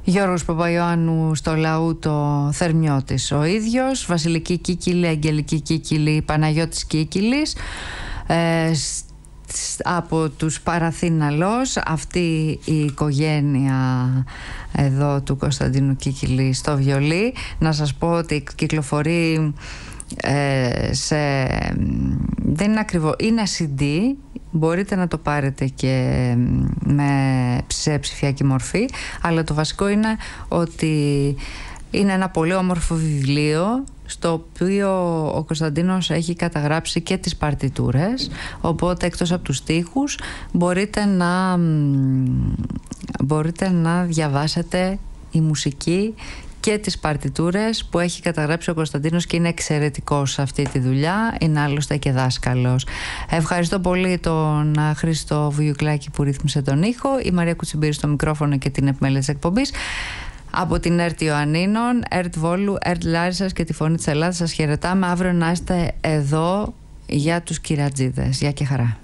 Γιώργος Παπαϊωάννου στο Λαούτο, Θερμιώτης ο ίδιος, Βασιλική Κίκυλη, Αγγελική Κίκυλη, Παναγιώτης Κίκυλης, από τους Παραθύναλος, αυτή η οικογένεια εδώ του Κωνσταντίνου Κίκυλη στο βιολί. Να σας πω ότι κυκλοφορεί δεν είναι ακριβό, είναι CD, μπορείτε να το πάρετε και σε ψηφιακή μορφή, αλλά το βασικό είναι ότι είναι ένα πολύ όμορφο βιβλίο στο οποίο ο Κωνσταντίνος έχει καταγράψει και τις παρτιτούρες, οπότε εκτός από τους στίχους μπορείτε να διαβάσετε η μουσική και τις παρτιτούρες που έχει καταγράψει ο Κωνσταντίνος, και είναι εξαιρετικός σε αυτή τη δουλειά, είναι άλλωστε και δάσκαλος. Ευχαριστώ πολύ τον Χρήστο Βουγιουκλάκη που ρύθμισε τον ήχο, η Μαρία Κουτσιμπήρη στο μικρόφωνο και την επιμέλεια της εκπομπής. Από την ΕΡΤ Ιωαννίνων, ΕΡΤ Βόλου, ΕΡΤ Λάρισσας και τη Φωνή της Ελλάδας σας χαιρετάμε. Αύριο να είστε εδώ για τους Κυρατζίδες. Γεια και χαρά.